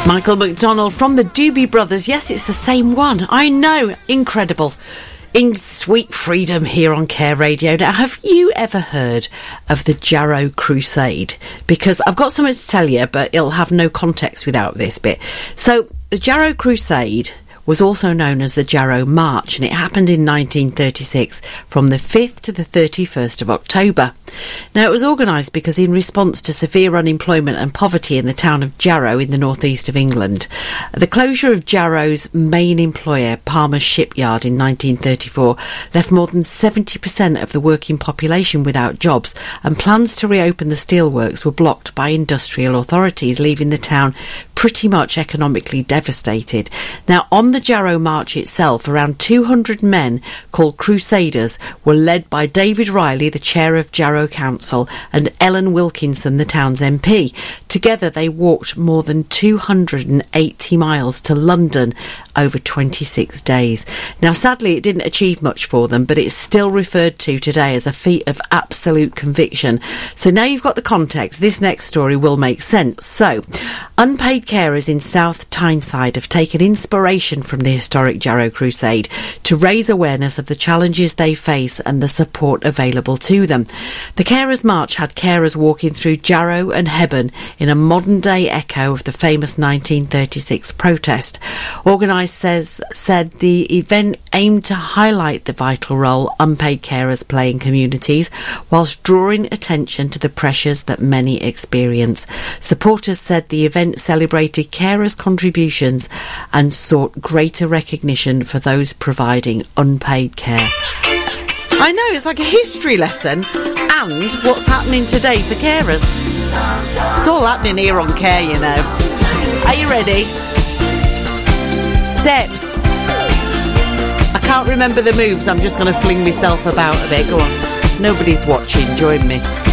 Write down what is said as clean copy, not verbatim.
Michael McDonald from the Doobie Brothers. Yes, it's the same one. I know. Incredible. In sweet freedom here on Care Radio. Now, have you ever heard of the Jarrow Crusade? Because I've got something to tell you, but it'll have no context without this bit. So, the Jarrow Crusade was also known as the Jarrow March, and it happened in 1936 from the 5th to the 31st of October. Now, it was organised because in response to severe unemployment and poverty in the town of Jarrow in the northeast of England, the closure of Jarrow's main employer, Palmer's Shipyard, in 1934 left more than 70% of the working population without jobs, and plans to reopen the steelworks were blocked by industrial authorities, leaving the town pretty much economically devastated. Now, on the Jarrow March itself, around 200 men called Crusaders were led by David Riley, the chair of Jarrow Council, and Ellen Wilkinson, the town's MP. Together they walked more than 280 miles to London over 26 days. Now, sadly, it didn't achieve much for them, but it's still referred to today as a feat of absolute conviction. So now you've got the context, this next story will make sense. So, unpaid carers in South Tyneside have taken inspiration from the historic Jarrow Crusade to raise awareness of the challenges they face and the support available to them. The Carers March had carers walking through Jarrow and Hebburn in a modern-day echo of the famous 1936 protest. Organised said the event aimed to highlight the vital role unpaid carers play in communities, whilst drawing attention to the pressures that many experience. Supporters said the event celebrated carers' contributions and sought greater recognition for those providing unpaid care. I know, it's like a history lesson and what's happening today for carers. It's all happening here on Care, you know. Are you ready? Steps. I can't remember the moves. I'm just going to fling myself about a bit. Go on. Nobody's watching. Join me.